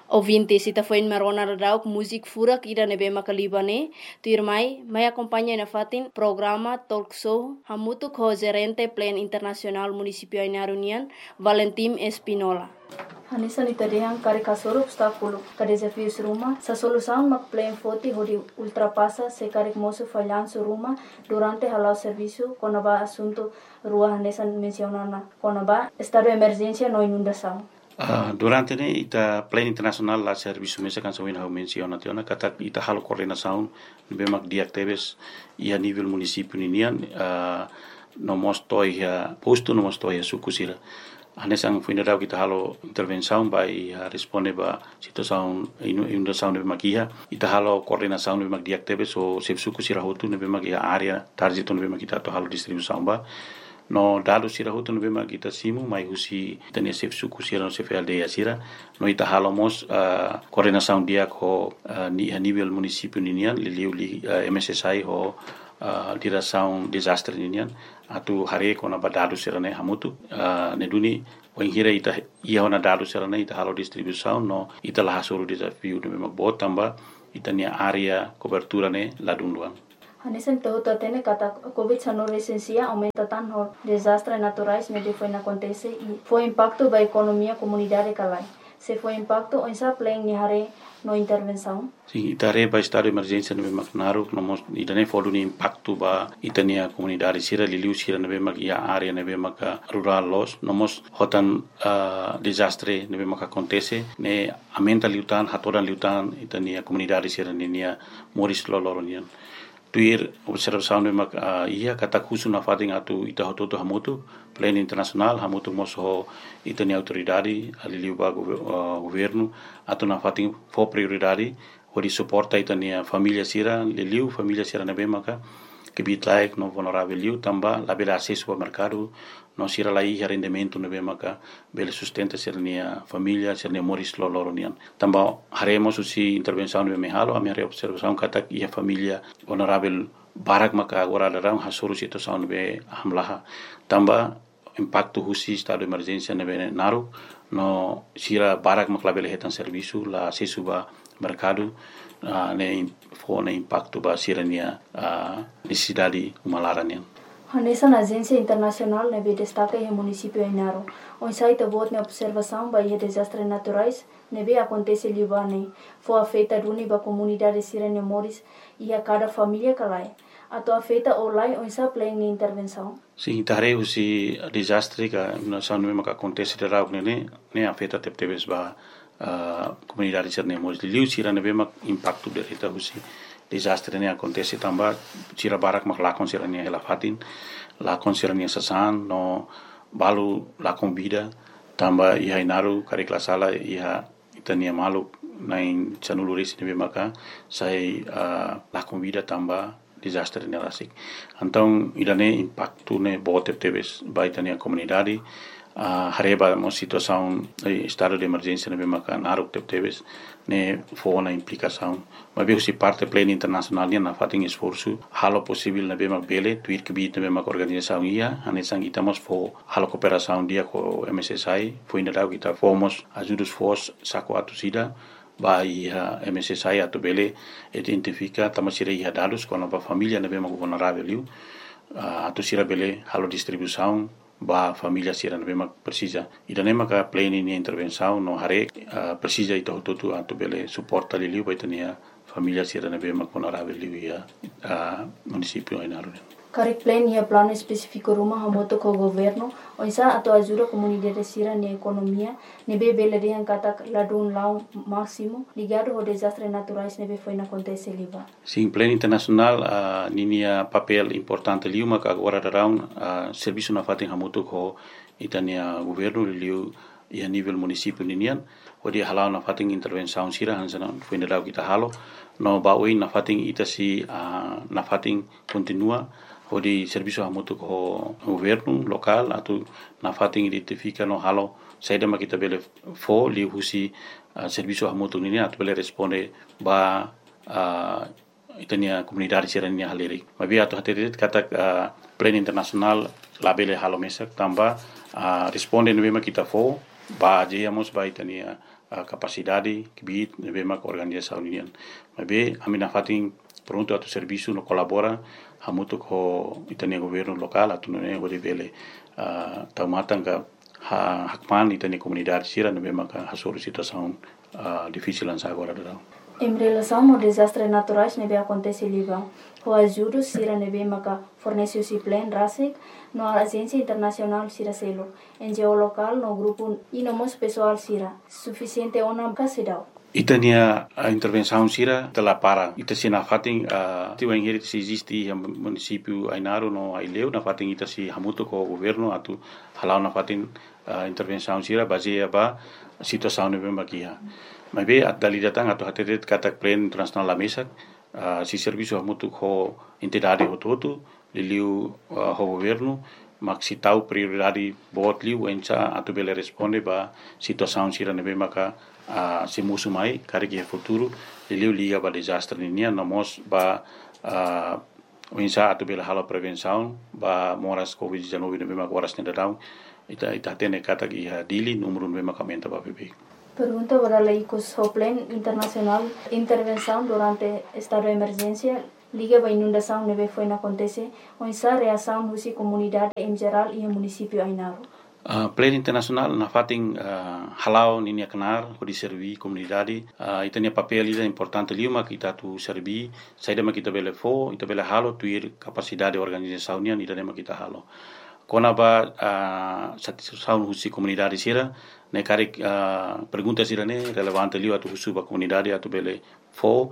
Ouvintes, ita foi in marona radau música furak ira nebe makalibane, tu irmai, mai acompanha na fatin programa talk show hamutu ko gerente plan internasional municipio Inarunian, Valentim Espinola. Hanisa ni tadehang kari kasoro obstáculo, ka desafios rumah, sa solução mak plan foti hodi ultrapassa se kari moço falhanço rumah durante halau serviço konaba assunto rua hanesa mencionana konaba estado de emergência no inundação. Durante ne ita plan internasional la serviço mesa kan sawin hau menciona tiona kata ita halo coordenação bemak diactebes ia nível município ninian no mostoi posto no mostoi sukusira anesang funeral kita halo intervenção vai responde ba situação inundação de makia ita halo coordenação bemak diactebes o se sukusira hotu ne bemak area target no bemak kita to halo distribuição ba no dados sira hutu no bema kita simu mai husi tania sef suku sira no sef aldeia sira no ita halomos coordenação dia ko ni a nível município ninian li MSSI ho direção desastre ninian atu hare ko na dados sira ne hamutu ne duni hira ita ia ona dados sira ne ita halo distribuição no ita la hasuru desafio no bema botamba ita nia area cobertura ne ladunduan. Hanesan todo atene kata COVID-19 licencia aumenta tan hor desastres naturais ne foi na acontece e foi impacto ba economia comunidade kalai. Se foi impacto onsa plan ni hare no intervenção. Sim, itare ba estado de emergência no Macnaru, no idane fodu ni impacto ba itania comunidade sira liliu sira no bemak ia area no bemak rural los nomos hotan desastre no bemak acontece ne aumenta liutan hatoran liutan itania comunidade sira nia moris loloronian. Tuir observação de mak ia kata khusu na fating atu ita hototo hamutu plan internasional hamutu moso itani autoridade ali ba governo atu na fating fo prioridade hori suporta itani família sira liliu família sira na bemaka que bitlaik no vulnerável liu tamba la bela acesso ao mercado no sira la ia rendimento no bemaka bela sustenta sirnia família sirnia moris loloronian tamba haremos usi intervenção no mehalo a minha observação kata ia família vulnerável barak maka agora darang hasuru situação be hamlaha tamba impacto husi estado de emergência no naru no sira barak maka bela hetan serviço la acesso ba mercado ne fone impacto ba sirania necessidade umalaranian. Hanesa na agência internacional ne destaca em município Inaro. On site bot ne observação ba desastres naturais ne acontece libane. Foi afeta duni ba comunidade sirene moris e a cada família calai. Ato afeta olai on sa plan ni intervenção. Sim, tare usi desastre ka na sanu me ka acontece de rau ne afeta teptebes ba comunidade sirene moris liu sirane bema impacto de reta usi desastre ne acontece tamba sira barak mak lakon sirania hela fatin lakon sirania sasan no balu lakon vida tamba iha inaru karikla sala iha itania malu nain chanuluris ne maka sai lakon vida tamba desastre ne rasik então irane impacto ne bote tebes baitania comunidade hareba mo situação estado de emergência ne maka naru tebes ne fona implicação mas bem se parte plena internacional na fating esforço halo possível na bema bele tuir que bit na bema organização ia anesang itamos fo halo cooperação dia com MSSI foi ainda dau kita fomos ajudos fos saco atusida vai MSSI atu bele identifica tamasira ia dados com a família na bema vulnerável liu atusira bele halo distribuição ba família sira na bema precisa idane maka plena ni intervenção no hare precisa ito tutu atu bele suporta liu ba itania família sira na bema vulnerável liu ia município Inaro. Karik plan ia plano específico rumah hamoto ko governo onsa ato ajuda comunidade sira ni economia nebe bele de kata ladun lau máximo ligado ao desastres naturais nebe foi na acontece liba. Sim, plano internacional ninia papel importante liu maka agora darão serviço na fatin hamoto ko itania governo liu ia nível município ninian odi halau na fatin intervenção sira hansana foi ndau kita halo no baoi na fatin itasi na fatin continua odi serviço hamoto ko governo local atu na fatin identifica no halo saída makita bele fo li husi serviço hamoto ninian atu bele responde ba itania comunidade sirania haleri mabi atu haterit kata plan internasional labele halo mesak tamba responde no bema kita fo ba ajeamos ba itania capacidade que bit nebe mak organização união mas be amina fatin pronto atu serviço no colabora hamuto ko itania governo local atu no nego de vele taumatan ka hakman itania comunidade sira nebe mak hasuru situação difícil ansa agora da. Em relação ao desastres naturais nebe acontece liba, o ajuda sira nebe maka fornece o plan rasik no agência internacional sira selo, NGO local no grupo e no mos pessoal sira, suficiente ona kasidau. Itania a intervenção sira tela para ita sina fating tiu engeri se existe município Ainaro no Aileu na fating ita si hamuto ko governo atu halau na fating intervenção sira baseia ba situação nebe makia. Mas be dali datang atau hatetet katak plan internasional la mesa si serviço hamutu ho entidade hototu liliu ho governo mak si tau prioridade bot liu encha atu bele responde ba situação sira nebe maka si musu mai kariki futuro liliu liga ba desastre ninia nomos ba encha atu bele hala prevenção ba moras covid-19 nebe maka waras nedadau ita tene katak iha dili número nebe maka menta ba bebe. Pergunta para la ICOS Plan Internacional Intervenção durante estado de emergência liga para inundação neve foi na acontece onsa reação husi comunidade em geral e o município Ainaro. Plan Internacional na fating halau ninia kenar ko di servi comunidade itania papel ida importante liuma kita tu servi saida ma kita bele fo ita bele halo tuir capacidade organização nia ida ma kita halo kona ba satisfação husi comunidade sira ne karik pergunta sira ne relevante liu atu husu ba comunidade atu bele fo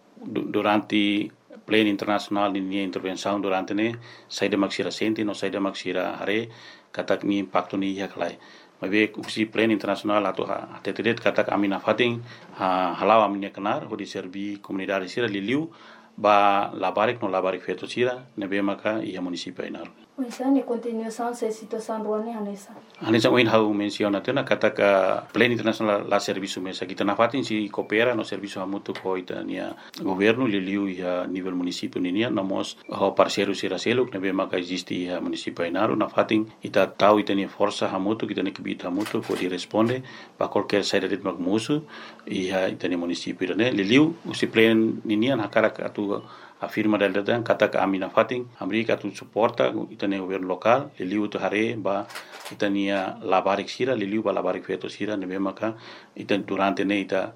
durante plan internacional ni intervenção durante ne saida maksira senti no saida maksira hare katak ni impacto ni ya kalai mabe usi plan internasional atu atetet katak amina fating halau amina kenar ho di servi comunidade sira liliu ba labarik no labarik feto sira nebe maka ia municipio Ainaro. Onsa ne continuação se situação ruane hanesa. Hanesa oin hau menciona tena katak plan internasional la serviço mesa kita na fatin si coopera no serviço hamutu ko itania governo liliu ia nível municipio ninia nomos ho parceiro sira selo nebe maka existe ia municipio Ainaro na fatin ita tau itania força hamutu kita ne kibita hamutu ko di responde ba qualquer saída de magmusu ia itania municipio ne liliu usi plan ninia hakarak atu afirma del datang kata amina fating Amerika tu suporta itania governo local liliu tu hare ba itania labarik sira liliu ba labarik feto sira nebe maka itan durante ne ita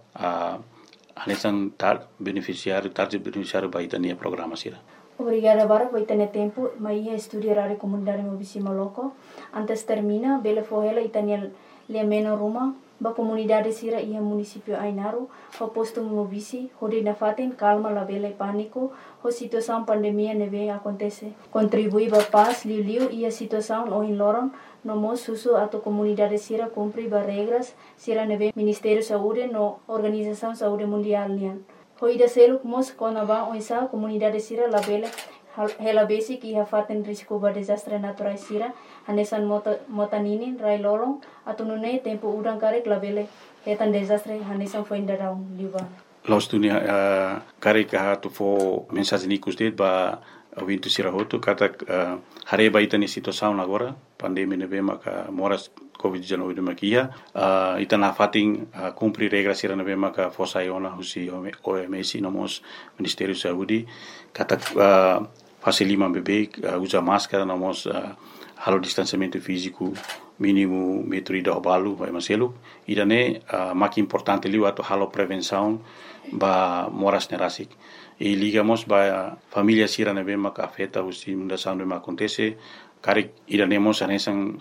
anesan tar beneficiário ba itania programa sira. Obrigada para por tener tempo, mas ia estudar a comunidade Mobisima Loco. Antes termina, bele fohela itania lemeno Roma, ba comunidade sira ia município Ainaro, ho posto Mobisi, ho de nafaten calma la bele pânico, ho situação pandemia neve acontece. Contribui ba paz liu ia situação o in loron, no mo susu ato comunidade sira cumpri ba regras sira neve Ministério Saúde no Organização Saúde Mundial nian. Ho ida seluk mos konaba onsa comunidade sira la bele hela basic ia faten risco ba desastre natural sira hanesan motaninin rai lolong atunune tempo udang karek la bele hetan desastre hanesan foi indarau liba. Los dunia karek tu fo mensagem nikus det ba vintu sira hotu katak hare ba itani situação agora pandemia neve maka moras covid-19 makia itana fating cumprir regras sira neve maka fosaiona husi OMS nomos Ministério Saúde katak facilima bebê usa máscara nomos halo distanciamento físico mínimo metro ida balu vai maselu idane mak importante liu ato halo prevenção ba moras nerasik e ligamos ba família sira neve maka afeta usi inundação neve acontece karik idanemos anesan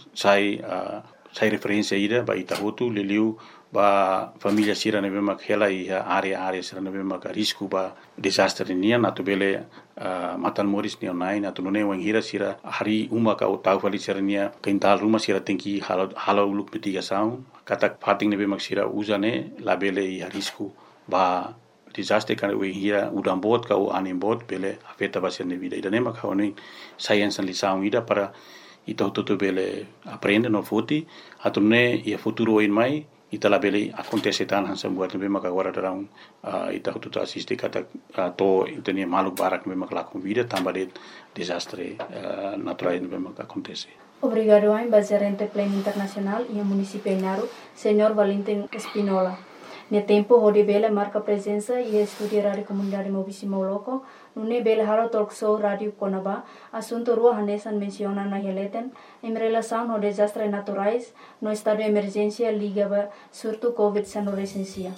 sai referência ida ba itahutu liliu ba família sira neve mak hela ia area sira neve mak risco ba desastre nian atu bele matan moris ni online atu none wang hira sira hari uma ka tau fali sira nia kental rumah sira tengki halo uluk mitigação katak fating neve mak sira uzane la bele ia risco ba desastre kan we hira udam bot ka u anim bot bele afeta ba sira vida ida nema ka oni science lição ida para ita toto bele aprende no futi atune ia futuro in mai ita la bele acontece tan hansa buat nebe maka agora darão ita toto assiste kata to itania maluk barak nebe maka la vida tamba de desastre natural nebe maka acontece. Obrigado a Gerente Pleno Internacional e a Município Inaru, Senhor Valentim Espinola. No tempo, onde Bela marca presença e estuda a comunidade Mobissimo Loco, no Bela Halo Talk Show Rádio Conaba, assunto rua Hanesan menciona na Heleten, em relação aos desastres naturais, no estado de emergência ligado surto Covid-19 recensia.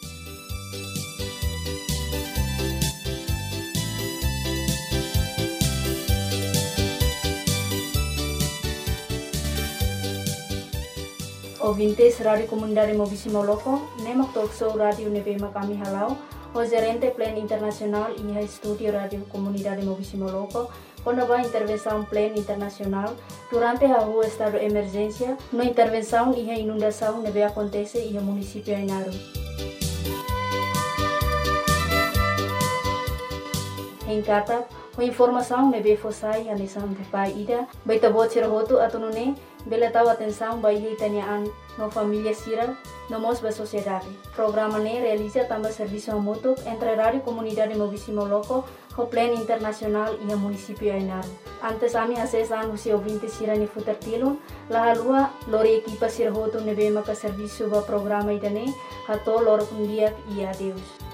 Ouvintes Rádio Comunidade Mobissimo Loco, Nemak Talk Show Rádio Nebema kami halau, o Gerente Pleno Internacional e a Estúdio Rádio Comunidade Mobissimo Loco, quando a intervenção Pleno Internacional, durante a rua estado de emergência, na intervenção e a inundação neve acontece e o município Inaru. Em Kata, a informação neve fossai a nesam de pai ida, baita bocir roto atunune, bela tahu atenção bayi tanyaan no família sira no mos ba sociedade. Programa ne realiza também serviço mútuo entre Rádio Comunidade Mobissimo Loco, o Pleno Internacional e o município Inaru. Antes ami acessar os ouvintes sira ni futertilon, la halua lori equipa sira roto nebe maka serviço ba programa idane, hato loro kundiak e adeus.